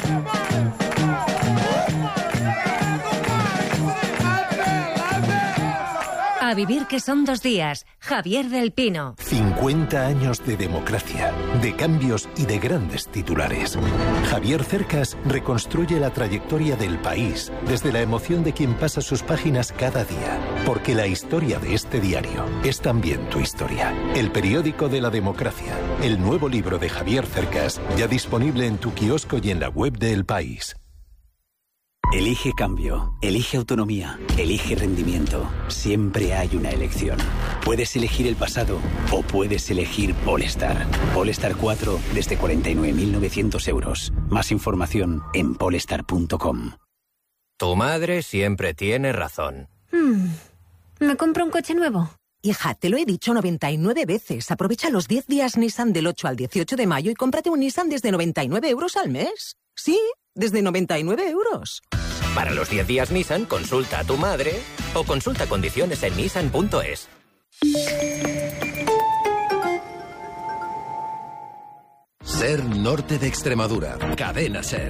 A vivir que son 2 días. Javier del Pino. 50 años de democracia, de cambios y de grandes titulares. Javier Cercas reconstruye la trayectoria del país desde la emoción de quien pasa sus páginas cada día. Porque la historia de este diario es también tu historia. El periódico de la democracia. El nuevo libro de Javier Cercas, ya disponible en tu kiosco y en la web de El País. Elige cambio, elige autonomía, elige rendimiento. Siempre hay una elección. Puedes elegir el pasado o puedes elegir Polestar. Polestar 4 desde 49.900 euros. Más información en polestar.com. Tu madre siempre tiene razón. ¿Me compro un coche nuevo? Hija, te lo he dicho 99 veces. Aprovecha los 10 días Nissan del 8 al 18 de mayo y cómprate un Nissan desde 99 euros al mes. Sí, desde 99 euros. Para los 10 días Nissan, consulta a tu madre o consulta condiciones en nissan.es. Ser Norte de Extremadura. Cadena Ser.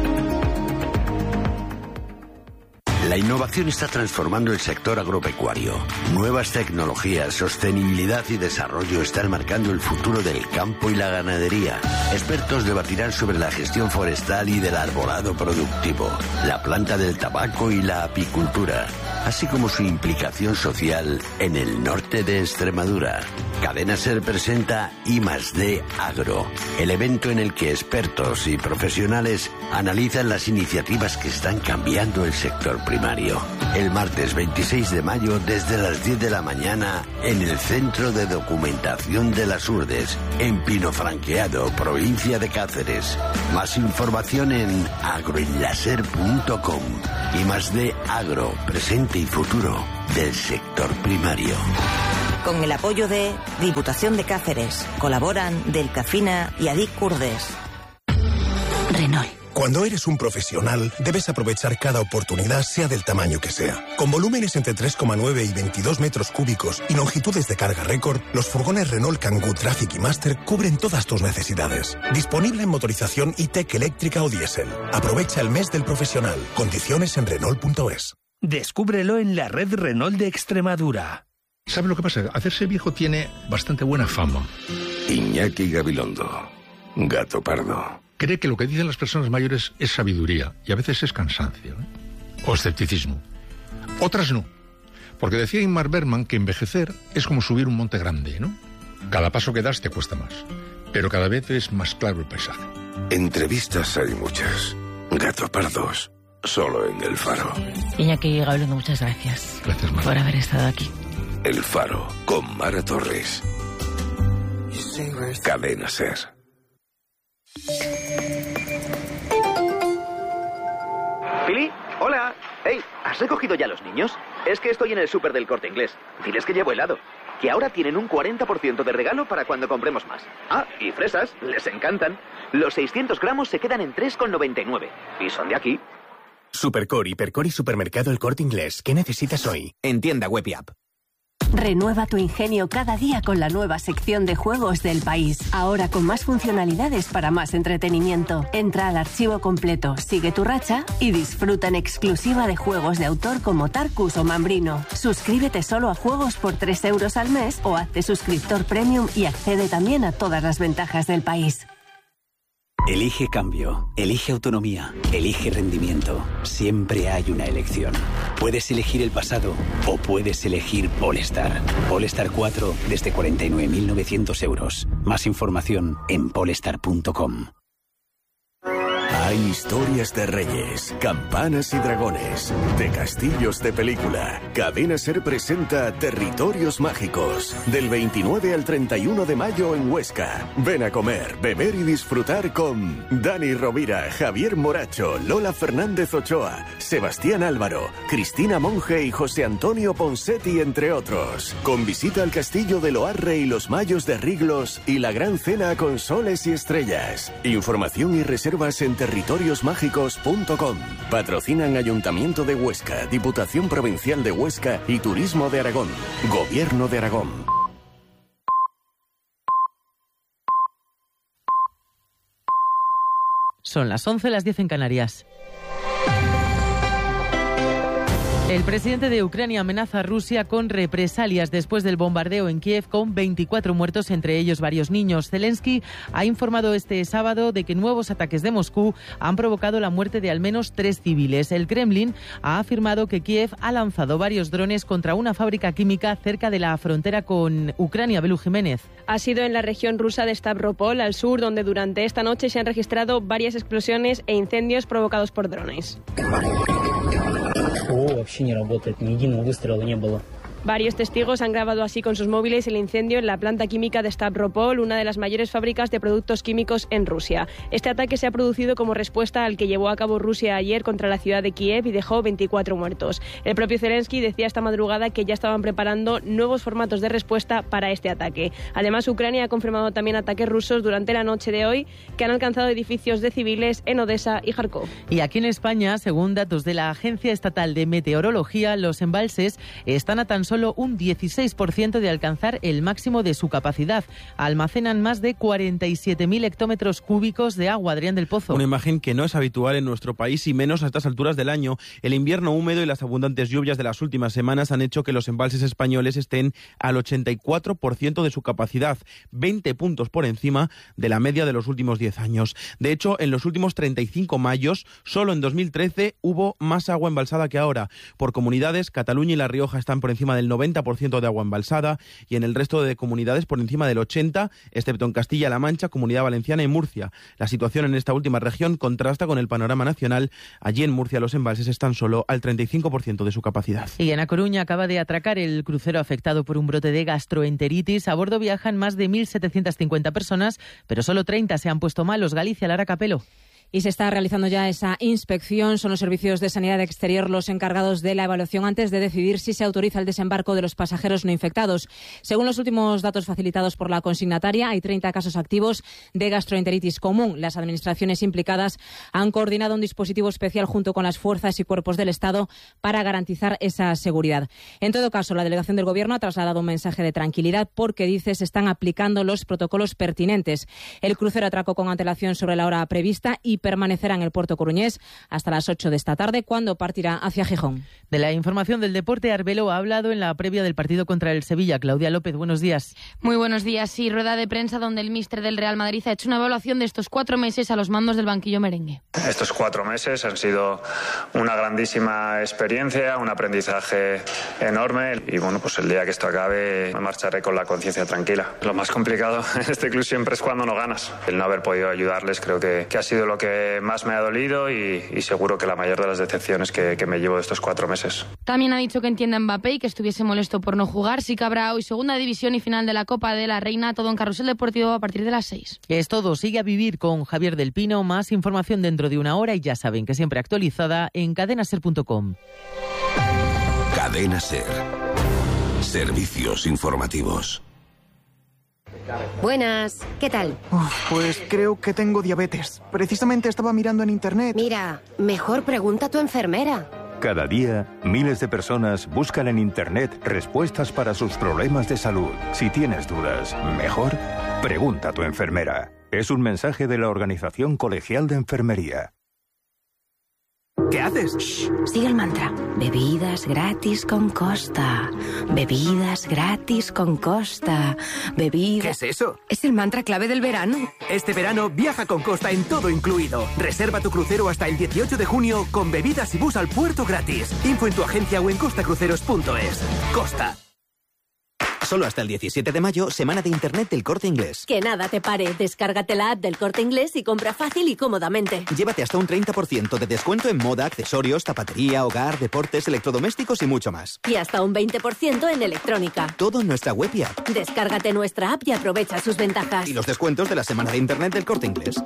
La innovación está transformando el sector agropecuario. Nuevas tecnologías, sostenibilidad y desarrollo están marcando el futuro del campo y la ganadería. Expertos debatirán sobre la gestión forestal y del arbolado productivo, la planta del tabaco y la apicultura, así como su implicación social en el norte de Extremadura. Cadena Ser presenta I+D Agro, el evento en el que expertos y profesionales analizan las iniciativas que están cambiando el sector primario. El martes 26 de mayo desde las 10 de la mañana en el Centro de Documentación de las Urdes, en Pinofranqueado, provincia de Cáceres. Más información en agroenlaser.com. I+D Agro, presente y futuro del sector primario. Con el apoyo de Diputación de Cáceres, colaboran Delcafina y Adic Curdes. Renault. Cuando eres un profesional, debes aprovechar cada oportunidad, sea del tamaño que sea. Con volúmenes entre 3,9 y 22 metros cúbicos y longitudes de carga récord, los furgones Renault Kangoo Traffic y Master cubren todas tus necesidades. Disponible en motorización e-tech eléctrica o diésel. Aprovecha el mes del profesional. Condiciones en Renault.es. Descúbrelo en la red Renault de Extremadura. ¿Sabe lo que pasa? Hacerse viejo tiene bastante buena fama. Iñaki Gabilondo, gato pardo. Cree que lo que dicen las personas mayores es sabiduría y a veces es cansancio, o escepticismo. Otras no, porque decía Ingmar Bergman que envejecer es como subir un monte grande, ¿no? Cada paso que das te cuesta más, pero cada vez es más claro el paisaje. Entrevistas hay muchas. Gato pardos, solo en El Faro. Iñaki Gabilondo, muchas gracias. Gracias, Mar. Por haber estado aquí. El Faro, con Mara Torres. Cadena Ser. Pili, hola. Hey, ¿has recogido ya a los niños? Es que estoy en el súper del Corte Inglés. Diles que llevo helado. Que ahora tienen un 40% de regalo para cuando compremos más. Ah, y fresas, les encantan. Los 600 gramos se quedan en 3,99. Y son de aquí. Supercore, Hipercore y Supermercado El Corte Inglés. ¿Qué necesitas hoy? En tienda web y app. Renueva tu ingenio cada día con la nueva sección de juegos del País. Ahora con más funcionalidades para más entretenimiento. Entra al archivo completo, sigue tu racha y disfruta en exclusiva de juegos de autor como Tarkus o Mambrino. Suscríbete solo a juegos por 3 euros al mes o hazte suscriptor premium y accede también a todas las ventajas del País. Elige cambio, elige autonomía, elige rendimiento. Siempre hay una elección. Puedes elegir el pasado o puedes elegir Polestar. Polestar 4 desde 49.900 euros. Más información en polestar.com. Hay historias de reyes, campanas y dragones, de castillos de película. Cadena Ser presenta Territorios Mágicos, del 29 al 31 de mayo en Huesca. Ven a comer, beber y disfrutar con Dani Rovira, Javier Moracho, Lola Fernández Ochoa, Sebastián Álvaro, Cristina Monge y José Antonio Ponsetti, entre otros. Con visita al castillo de Loarre y los Mayos de Riglos y la gran cena con soles y estrellas. Información y reservas en territoriosmágicos.com. Patrocinan Ayuntamiento de Huesca, Diputación Provincial de Huesca y Turismo de Aragón. Gobierno de Aragón. Son las 11, las 10 en Canarias. El presidente de Ucrania amenaza a Rusia con represalias después del bombardeo en Kiev, con 24 muertos, entre ellos varios niños. Zelensky ha informado este sábado de que nuevos ataques de Moscú han provocado la muerte de al menos 3 civiles. El Kremlin ha afirmado que Kiev ha lanzado varios drones contra una fábrica química cerca de la frontera con Ucrania. Belu Jiménez. Ha sido en la región rusa de Stavropol, al sur, donde durante esta noche se han registrado varias explosiones e incendios provocados por drones. Varios testigos han grabado así con sus móviles el incendio en la planta química de Stavropol, una de las mayores fábricas de productos químicos en Rusia. Este ataque se ha producido como respuesta al que llevó a cabo Rusia ayer contra la ciudad de Kiev y dejó 24 muertos. El propio Zelensky decía esta madrugada que ya estaban preparando nuevos formatos de respuesta para este ataque. Además, Ucrania ha confirmado también ataques rusos durante la noche de hoy que han alcanzado edificios de civiles en Odessa y Kharkov. Y aquí en España, según datos de la Agencia Estatal de Meteorología, los embalses están a tan solo un 16% de alcanzar el máximo de su capacidad. Almacenan más de 47.000 hectómetros cúbicos de agua. Adrián del Pozo. Una imagen que no es habitual en nuestro país y menos a estas alturas del año. El invierno húmedo y las abundantes lluvias de las últimas semanas han hecho que los embalses españoles estén al 84% de su capacidad, 20 puntos por encima de la media de los últimos 10 años. De hecho, en los últimos 35 mayos, solo en 2013 hubo más agua embalsada que ahora. Por comunidades, Cataluña y La Rioja están por encima del 90% de agua embalsada y en el resto de comunidades por encima del 80%, excepto en Castilla-La Mancha, Comunidad Valenciana y Murcia. La situación en esta última región contrasta con el panorama nacional. Allí en Murcia los embalses están solo al 35% de su capacidad. Y en A Coruña acaba de atracar el crucero afectado por un brote de gastroenteritis. A bordo viajan más de 1.750 personas, pero solo 30 se han puesto malos. Galicia, Lara Capelo. Y se está realizando ya esa inspección. Son los servicios de sanidad exterior los encargados de la evaluación antes de decidir si se autoriza el desembarco de los pasajeros no infectados. Según los últimos datos facilitados por la consignataria, hay 30 casos activos de gastroenteritis común. Las administraciones implicadas han coordinado un dispositivo especial junto con las fuerzas y cuerpos del Estado para garantizar esa seguridad. En todo caso, la delegación del Gobierno ha trasladado un mensaje de tranquilidad porque, dice, se están aplicando los protocolos pertinentes. El crucero atracó con antelación sobre la hora prevista y permanecerá en el puerto coruñés hasta las 8 de esta tarde, cuando partirá hacia Gijón. De la información del deporte, Arbelo ha hablado en la previa del partido contra el Sevilla. Claudia López, buenos días. Muy buenos días. Sí, rueda de prensa donde el míster del Real Madrid ha hecho una evaluación de estos 4 meses a los mandos del banquillo merengue. Estos 4 meses han sido una grandísima experiencia, un aprendizaje enorme y bueno, pues el día que esto acabe me marcharé con la conciencia tranquila. Lo más complicado en este club siempre es cuando no ganas. El no haber podido ayudarles creo que ha sido lo que más me ha dolido y seguro que la mayor de las decepciones que me llevo de estos 4 meses. También ha dicho que entiende a Mbappé y que estuviese molesto por no jugar. Sí que habrá hoy segunda división y final de la Copa de la Reina, todo en Carrusel Deportivo a partir de las 6. Es todo. Sigue a vivir con Javier del Pino. Más información dentro de una hora y ya saben que siempre actualizada en cadenaser.com. Cadena Ser. Servicios informativos. Buenas, ¿qué tal? Pues creo que tengo diabetes. Precisamente estaba mirando en internet. Mira, mejor pregunta a tu enfermera. Cada día, miles de personas buscan en internet respuestas para sus problemas de salud. Si tienes dudas, mejor pregunta a tu enfermera. Es un mensaje de la Organización Colegial de Enfermería. ¿Qué haces? Shh, sigue el mantra. Bebidas gratis con Costa. Bebidas gratis con Costa. Bebidas... ¿Qué es eso? Es el mantra clave del verano. Este verano viaja con Costa en todo incluido. Reserva tu crucero hasta el 18 de junio con bebidas y bus al puerto gratis. Info en tu agencia o en costacruceros.es. Costa. Solo hasta el 17 de mayo, semana de internet del Corte Inglés. Que nada te pare. Descárgate la app del Corte Inglés y compra fácil y cómodamente. Llévate hasta un 30% de descuento en moda, accesorios, zapatería, hogar, deportes, electrodomésticos y mucho más. Y hasta un 20% en electrónica. Todo en nuestra web y app. Descárgate nuestra app y aprovecha sus ventajas. Y los descuentos de la semana de internet del Corte Inglés.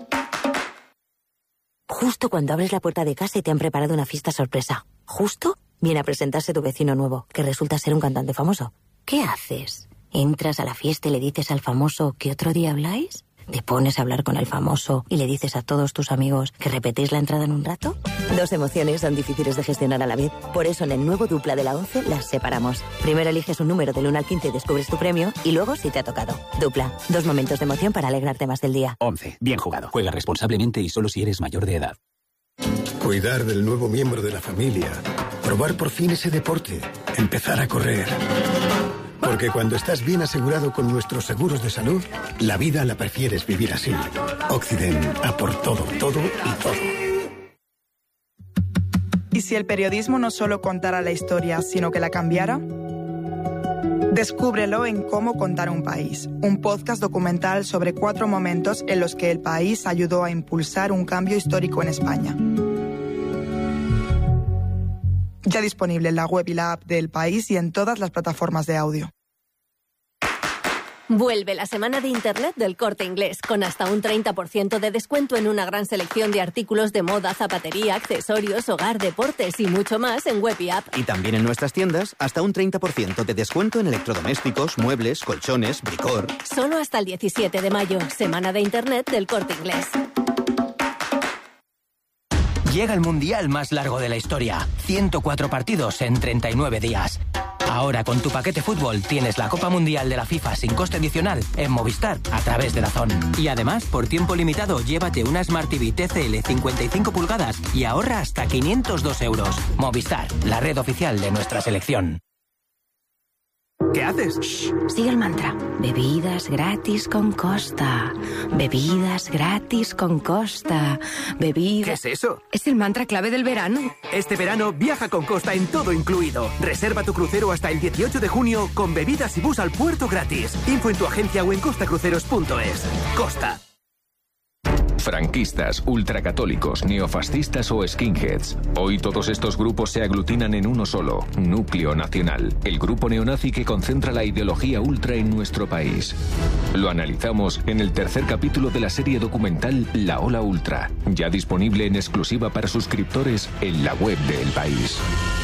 Justo cuando abres la puerta de casa y te han preparado una fiesta sorpresa. Justo viene a presentarse tu vecino nuevo, que resulta ser un cantante famoso. ¿Qué haces? ¿Entras a la fiesta y le dices al famoso que otro día habláis? te pones a hablar con el famoso y le dices a todos tus amigos que repetéis la entrada en un rato. Dos emociones son difíciles de gestionar a la vez. Por eso en el nuevo Dupla de la 11 las separamos. Primero eliges un número del 1 al 15 y descubres tu premio, y luego si te ha tocado. Dupla, 2 momentos de emoción para alegrarte más del día. 11. Bien jugado. Juega responsablemente y solo si eres mayor de edad. Cuidar del nuevo miembro de la familia. Probar por fin ese deporte. Empezar a correr. Porque cuando estás bien asegurado con nuestros seguros de salud, la vida la prefieres vivir así. Occident, a por todo, todo y todo. ¿Y si el periodismo no solo contara la historia, sino que la cambiara? Descúbrelo en Cómo contar un país, un podcast documental sobre 4 momentos en los que el país ayudó a impulsar un cambio histórico en España. Ya disponible en la web y la app de El País y en todas las plataformas de audio. Vuelve la semana de Internet del Corte Inglés, con hasta un 30% de descuento en una gran selección de artículos de moda, zapatería, accesorios, hogar, deportes y mucho más en web y app. Y también en nuestras tiendas, hasta un 30% de descuento en electrodomésticos, muebles, colchones, bricor. Solo hasta el 17 de mayo, semana de Internet del Corte Inglés. Llega el mundial más largo de la historia. 104 partidos en 39 días. Ahora con tu paquete fútbol tienes la Copa Mundial de la FIFA sin coste adicional en Movistar a través de DAZN. Y además, por tiempo limitado, llévate una Smart TV TCL 55 pulgadas y ahorra hasta 502 euros. Movistar, la red oficial de nuestra selección. ¿Qué haces? Shh, sigue el mantra. Bebidas gratis con Costa. Bebidas gratis con Costa. ¿Qué es eso? Es el mantra clave del verano. Este verano viaja con Costa en todo incluido. Reserva tu crucero hasta el 18 de junio con bebidas y bus al puerto gratis. Info en tu agencia o en costacruceros.es. Costa. Franquistas, ultracatólicos, neofascistas o skinheads. Hoy todos estos grupos se aglutinan en uno solo, Núcleo Nacional, el grupo neonazi que concentra la ideología ultra en nuestro país. Lo analizamos en el tercer capítulo de la serie documental La Ola Ultra, ya disponible en exclusiva para suscriptores en la web de El País.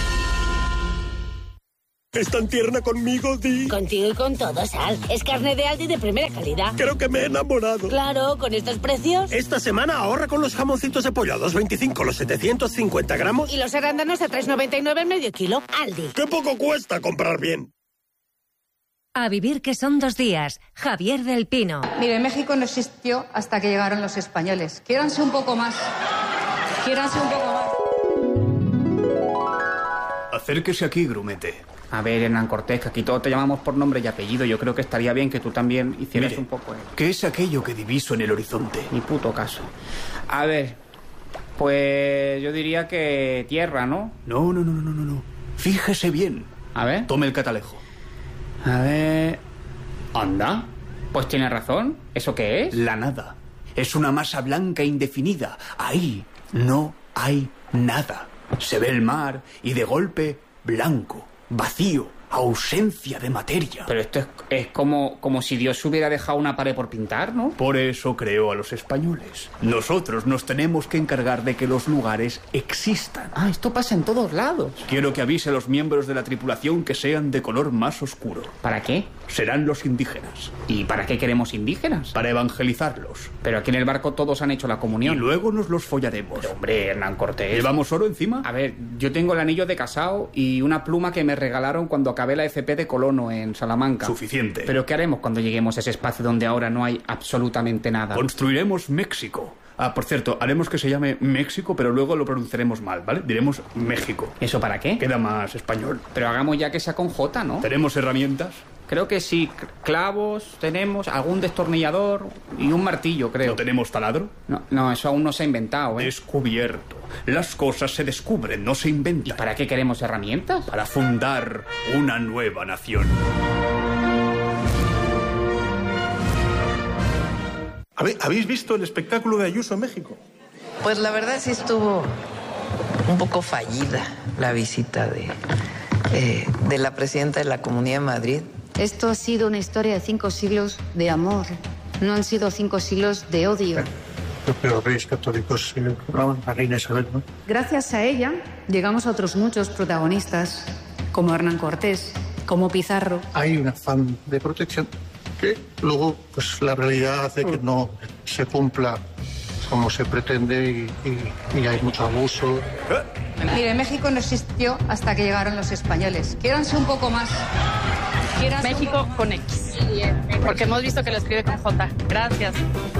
¿Es tan tierna conmigo, Di? Contigo y con todo, Sal. Es carne de Aldi de primera calidad. Creo que me he enamorado. Claro, con estos precios. Esta semana ahorra con los jamoncitos de pollo a 2,25 los 750 gramos. Y los arándanos a 3,99 el medio kilo. Aldi. ¡Qué poco cuesta comprar bien! A vivir que son 2 días. Javier del Pino. Mire, México no existió hasta que llegaron los españoles. Quiéranse un poco más. Quiéranse un poco más. Acérquese aquí, grumete. A ver, Hernán Cortés, que aquí todos te llamamos por nombre y apellido. Yo creo que estaría bien que tú también hicieras Mire, un poco... ¿qué es aquello que diviso en el horizonte? Ni puto caso. A ver, pues yo diría que tierra, ¿no? No. Fíjese bien. A ver. Tome el catalejo. A ver... Anda. Pues tiene razón. ¿Eso qué es? La nada. Es una masa blanca indefinida. Ahí no hay nada. Se ve el mar y de golpe blanco. Vacío, ausencia de materia. Pero esto es como si Dios hubiera dejado una pared por pintar, ¿no? Por eso creó a los españoles. Nosotros nos tenemos que encargar de que los lugares existan. Ah, esto pasa en todos lados. Quiero que avise a los miembros de la tripulación que sean de color más oscuro. ¿Para qué? Serán los indígenas. ¿Y para qué queremos indígenas? Para evangelizarlos. Pero aquí en el barco todos han hecho la comunión. Y luego nos los follaremos. Pero hombre, Hernán Cortés. ¿Llevamos oro encima? A ver, yo tengo el anillo de casado y una pluma que me regalaron cuando acabé la FP de colono en Salamanca. Suficiente. Pero ¿qué haremos cuando lleguemos a ese espacio donde ahora no hay absolutamente nada? Construiremos México. Ah, por cierto, haremos que se llame México, pero luego lo pronunciaremos mal, ¿vale? Diremos México. ¿Eso para qué? Queda más español. Pero hagamos ya que sea con J, ¿no? ¿Tenemos herramientas? Creo que sí. Clavos tenemos, algún destornillador y un martillo, creo. ¿No tenemos taladro? No, eso aún no se ha inventado, ¿eh? Descubierto. Las cosas se descubren, no se inventan. ¿Y para qué queremos herramientas? Para fundar una nueva nación. ¿Habéis visto el espectáculo de Ayuso en México? Pues la verdad sí estuvo un poco fallida la visita de la presidenta de la Comunidad de Madrid. Esto ha sido una historia de 5 siglos de amor. No han sido 5 siglos de odio. Pero reyes católicos, la reina Isabel, ¿no? Gracias a ella llegamos a otros muchos protagonistas, como Hernán Cortés, como Pizarro. Hay un afán de protección que luego pues la realidad hace que no se cumpla como se pretende y hay mucho abuso. Mire, México no existió hasta que llegaron los españoles. Quiéranse un poco más. México con X. Porque hemos visto que lo escribe con J. Gracias.